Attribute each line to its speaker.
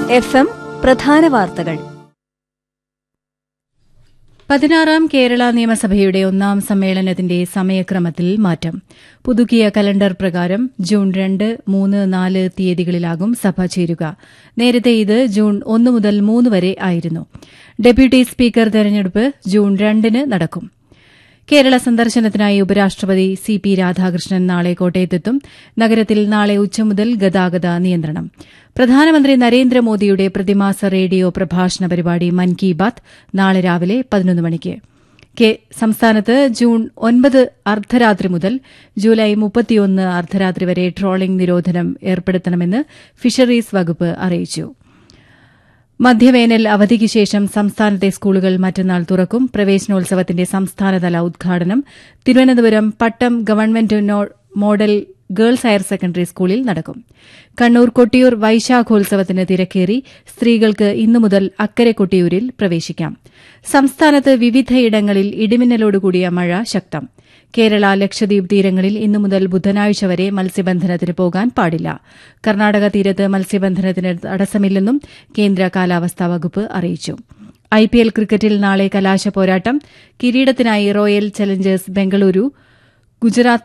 Speaker 1: FM പ്രധാന വാർത്തകൾ.
Speaker 2: 16ാം കേരള നിയമസഭയുടെ 1ാം സമ്മേളനത്തിന്റെ സമയക്രമത്തിൽ മാറ്റം. പുതുക്കിയ കലണ്ടർ പ്രകാരം ജൂൺ 2, 3, 4 തീയതികളിലാകും സഭ ചേരുക. നേരത്തെ ഇത് ജൂൺ 1 മുതൽ 3 വരെ ആയിരുന്നു. ഡെപ്യൂട്ടി സ്പീക്കർ തെരഞ്ഞെടുപ്പ് ജൂൺ 2-ന് നടക്കും. കേരള സന്ദർശനത്തിനായി ഉപരാഷ്ട്രപതി CP രാധാകൃഷ്ണൻ നാളെ കോട്ടയത്തെത്തും. നഗരത്തിൽ നാളെ ഉച്ചമുതൽ ഗതാഗത നിയന്ത്രണം. പ്രധാനമന്ത്രി നരേന്ദ്രമോദിയുടെ പ്രതിമാസ റേഡിയോ പ്രഭാഷണ പരിപാടി മൻ കി ബാത് നാളെ രാവിലെ 11 മണിക്ക്. സംസ്ഥാനത്ത് ജൂൺ 9 അർദ്ധരാത്രി മുതൽ ജൂലൈ 31 അർദ്ധരാത്രി വരെ ട്രോളിംഗ് നിരോധനം ഏർപ്പെടുത്തണമെന്ന് ഫിഷറീസ് വകുപ്പ് അറിയിച്ചു. മധ്യവേനൽ അവധിക്ക് ശേഷം സംസ്ഥാനത്തെ സ്കൂളുകൾ മറ്റന്നാൾ തുറക്കും. പ്രവേശനോത്സവത്തിന്റെ സംസ്ഥാനതല ഉദ്ഘാടനം തിരുവനന്തപുരം പട്ടം government model girls higher secondary സ്കൂളിൽ നടക്കും. കണ്ണൂർ കൊട്ടിയൂർ വൈശാഖോത്സവത്തിന് തിരക്കേറി. സ്ത്രീകൾക്ക് ഇന്നു മുതൽ അക്കരെ കൊട്ടിയൂരിൽ പ്രവേശിക്കാം. സംസ്ഥാനത്ത് വിവിധയിടങ്ങളിൽ ഇടിമിന്നലോടുകൂടിയ മഴ ശക്തം. കേരള ലക്ഷദ്വീപ് തീരങ്ങളിൽ ഇന്നു മുതൽ ബുധനാഴ്ച വരെ മത്സ്യബന്ധനത്തിന് പോകാൻ പാടില്ല. കർണാടക തീരത്ത് മത്സ്യബന്ധനത്തിന് തടസ്സമില്ലെന്നും കേന്ദ്ര കാലാവസ്ഥാ വകുപ്പ് അറിയിച്ചു. IPL ക്രിക്കറ്റിൽ നാളെ കലാശ പോരാട്ടം. കിരീടത്തിനായി റോയൽ ചലഞ്ചേഴ്സ് ബംഗളൂരു ഗുജറാത്ത്